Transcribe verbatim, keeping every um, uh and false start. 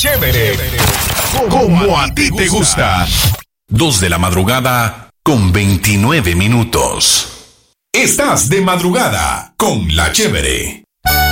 Chévere, como a ti te gusta. Dos de la madrugada con veintinueve minutos. Estás de madrugada con La Chévere.